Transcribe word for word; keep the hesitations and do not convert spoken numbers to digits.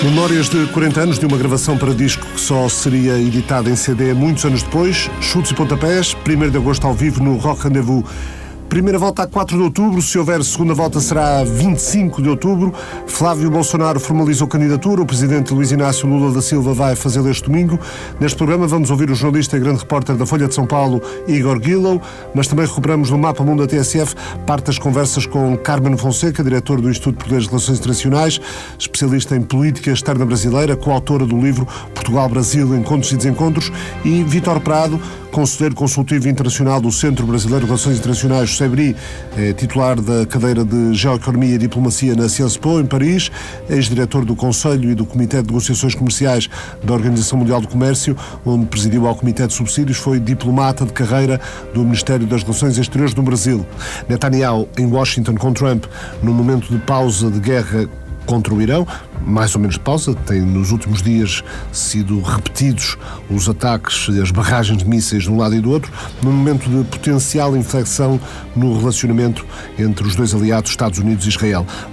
Memórias de quarenta anos de uma gravação para disco que só seria editada em C D muitos anos depois. Chutes e pontapés, primeiro de agosto ao vivo no Rock Rendezvous. Primeira volta a quatro de outubro, se houver segunda volta será a vinte e cinco de outubro. Flávio Bolsonaro formalizou candidatura, o presidente Luís Inácio Lula da Silva vai fazê-lo este domingo. Neste programa vamos ouvir o jornalista e grande repórter da Folha de São Paulo, Igor Guillow, mas também recuperamos no Mapa Mundo da T S F parte das conversas com Carmen Fonseca, diretor do Instituto de Poderes e Relações Internacionais, especialista em política externa brasileira, coautora do livro Portugal-Brasil, Encontros e Desencontros, e Vítor Prado, conselheiro consultivo internacional do Centro Brasileiro de Relações Internacionais, Sebri, é titular da cadeira de Geoeconomia e Diplomacia na Sciences Po, em Paris, ex-diretor do Conselho e do Comitê de Negociações Comerciais da Organização Mundial do Comércio, onde presidiu ao Comitê de Subsídios, foi diplomata de carreira do Ministério das Relações Exteriores do Brasil. Netanyahu, em Washington com Trump, num momento de pausa de guerra contra o Irão, mais ou menos de pausa, tem nos últimos dias sido repetidos os ataques e as barragens de mísseis de um lado e do outro, num momento de potencial inflexão no relacionamento entre os dois aliados, Estados Unidos e Israel.